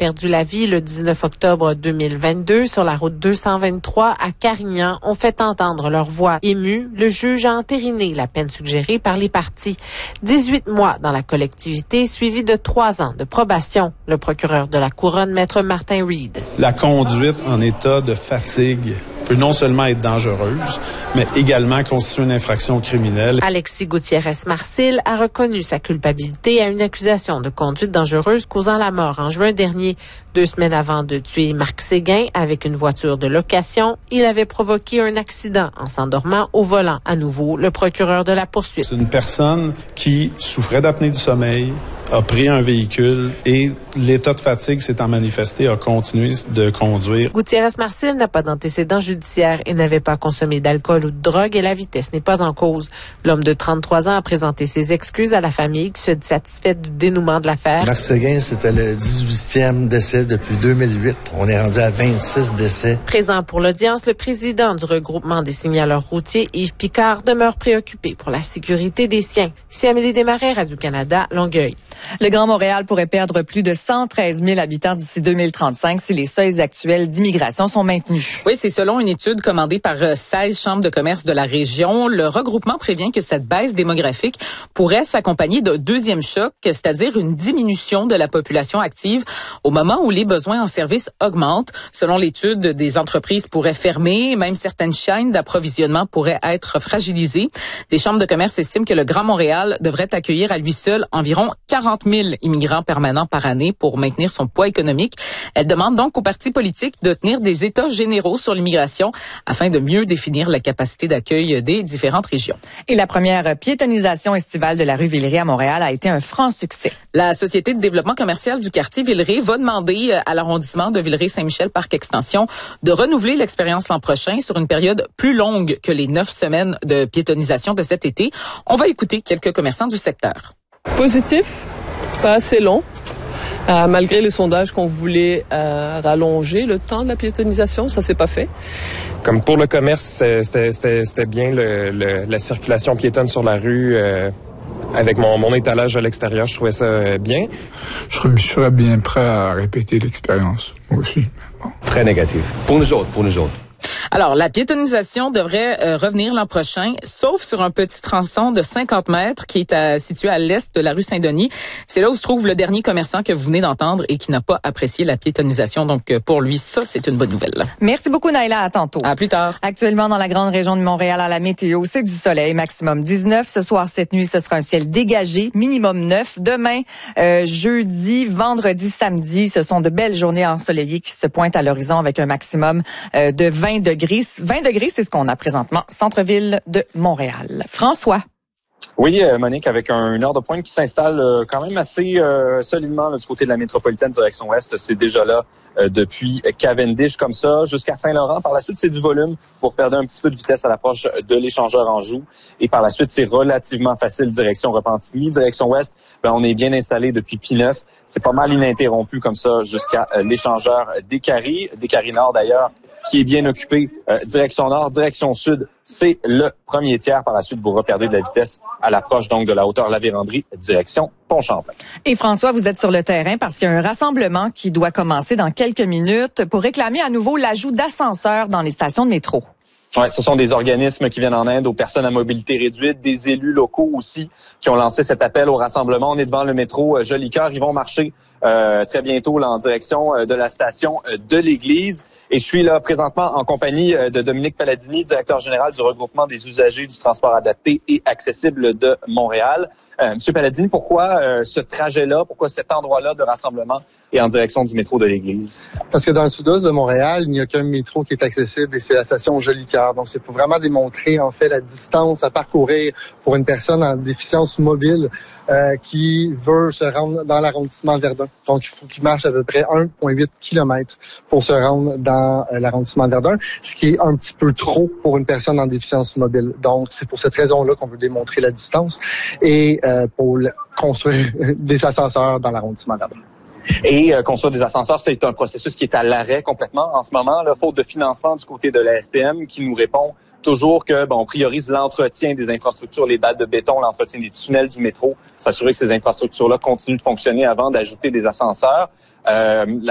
perdu la vie le 19 octobre 2022 sur la route 223 à Carignan ont fait entendre leur voix émue. Le juge a entériné la peine suggérée par les parties. 18 mois dans la collectivité, suivi de 3 ans de probation. Le procureur de la Couronne, Maître Martin Reed. La conduite en état de fatigue peut non seulement être dangereuse, mais également constituer une infraction criminelle. Alexis Gutiérrez-Marcil a reconnu sa culpabilité à une accusation de conduite dangereuse causant la mort en juin dernier. 2 semaines avant de tuer Marc Séguin avec une voiture de location, il avait provoqué un accident en s'endormant au volant. À nouveau, le procureur de la poursuite. C'est une personne qui souffrait d'apnée du sommeil, a pris un véhicule et l'état de fatigue s'étant manifesté, a continué de conduire. Gutiérrez-Marcil n'a pas d'antécédents judiciaires et n'avait pas consommé d'alcool ou de drogue et la vitesse n'est pas en cause. L'homme de 33 ans a présenté ses excuses à la famille qui se dit satisfaite du dénouement de l'affaire. Marc Séguin, c'était le 18e décès depuis 2008. On est rendu à 26 décès. Présent pour l'audience, le président du regroupement des signaleurs routiers, Yves Picard, demeure préoccupé pour la sécurité des siens. C'est Amélie Desmarais, Radio-Canada, Longueuil. Le Grand Montréal pourrait perdre plus de 113 000 habitants d'ici 2035 si les seuils actuels d'immigration sont maintenus. Oui, c'est selon une étude commandée par 16 chambres de commerce de la région. Le regroupement prévient que cette baisse démographique pourrait s'accompagner d'un deuxième choc, c'est-à-dire une diminution de la population active au moment où les besoins en services augmentent. Selon l'étude, des entreprises pourraient fermer, même certaines chaînes d'approvisionnement pourraient être fragilisées. Les chambres de commerce estiment que le Grand Montréal devrait accueillir à lui seul environ 40 000 immigrants permanents par année pour maintenir son poids économique. Elle demande donc aux partis politiques de tenir des états généraux sur l'immigration afin de mieux définir la capacité d'accueil des différentes régions. Et la première piétonisation estivale de la rue Villeray à Montréal a été un franc succès. La Société de développement commercial du quartier Villeray va demander à l'arrondissement de Villeray-Saint-Michel Parc Extension de renouveler l'expérience l'an prochain sur une période plus longue que les 9 semaines de piétonisation de cet été. On va écouter quelques commerçants du secteur. Positif, pas assez long. Malgré les sondages qu'on voulait rallonger le temps de la piétonisation, ça s'est pas fait. Comme pour le commerce, c'était bien la circulation piétonne sur la rue. Avec mon étalage à l'extérieur, je trouvais ça bien. Je serais bien prêt à répéter l'expérience, moi aussi. Bon. Très négatif. Pour nous autres. Alors, la piétonisation devrait revenir l'an prochain, sauf sur un petit tronçon de 50 mètres qui est situé à l'est de la rue Saint-Denis. C'est là où se trouve le dernier commerçant que vous venez d'entendre et qui n'a pas apprécié la piétonisation. Donc, pour lui, ça, c'est une bonne nouvelle. Merci beaucoup, Naïla. À tantôt. À plus tard. Actuellement, dans la grande région de Montréal, à la météo, c'est du soleil, maximum 19. Ce soir, cette nuit, ce sera un ciel dégagé, minimum 9. Demain, jeudi, vendredi, samedi, ce sont de belles journées ensoleillées qui se pointent à l'horizon avec un maximum de 20 degrés. 20 degrés, c'est ce qu'on a présentement, centre-ville de Montréal. François. Oui, Monique, avec une heure de pointe qui s'installe quand même assez solidement là, du côté de la métropolitaine direction ouest. C'est déjà là depuis Cavendish comme ça jusqu'à Saint-Laurent. Par la suite, c'est du volume pour perdre un petit peu de vitesse à l'approche de l'échangeur Anjou. Et par la suite, c'est relativement facile direction Repentigny. Direction ouest, on est bien installé depuis P9. C'est pas mal ininterrompu comme ça jusqu'à l'échangeur Décarie Nord d'ailleurs, qui est bien occupé. Direction nord, direction sud, c'est le premier tiers. Par la suite, vous reperdez de la vitesse à l'approche donc de la hauteur La Vérandrie, direction Pont-Champlain. Et François, vous êtes sur le terrain parce qu'il y a un rassemblement qui doit commencer dans quelques minutes pour réclamer à nouveau l'ajout d'ascenseurs dans les stations de métro. Ouais, ce sont des organismes qui viennent en aide aux personnes à mobilité réduite, des élus locaux aussi qui ont lancé cet appel au rassemblement. On est devant le métro Jolicoeur. Ils vont marcher très bientôt là, en direction de la station de l'église. Et je suis là présentement en compagnie de Dominique Palladini, directeur général du regroupement des usagers du transport adapté et accessible de Montréal. Monsieur Palladini, pourquoi ce trajet-là, pourquoi cet endroit-là de rassemblement est en direction du métro de l'église? Parce que dans le sud-ouest de Montréal, il n'y a qu'un métro qui est accessible et c'est la station Jolicoeur. Donc, c'est pour vraiment démontrer, en fait, la distance à parcourir pour une personne en déficience mobile qui veut se rendre dans l'arrondissement Verdun. Donc, il faut qu'il marche à peu près 1,8 km pour se rendre dans l'arrondissement Verdun, ce qui est un petit peu trop pour une personne en déficience mobile. Donc, c'est pour cette raison-là qu'on veut démontrer la distance et pour construire des ascenseurs dans l'arrondissement Verdun. Et construire des ascenseurs, c'est un processus qui est à l'arrêt complètement en ce moment, là, faute de financement du côté de la SPM qui nous répond toujours que on priorise l'entretien des infrastructures, les dalles de béton, l'entretien des tunnels du métro, s'assurer que ces infrastructures-là continuent de fonctionner avant d'ajouter des ascenseurs. La